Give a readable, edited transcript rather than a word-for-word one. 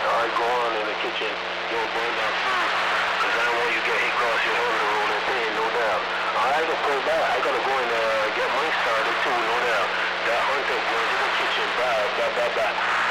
Alright, go on in the kitchen, don't burn that food. Cause I don't want you to get hit across your head with a rolling pin, no doubt. Alright, I gotta go back. I gotta go in there and get mine started too, no doubt. That hunter goes in the kitchen, bye, bye, bye, bye.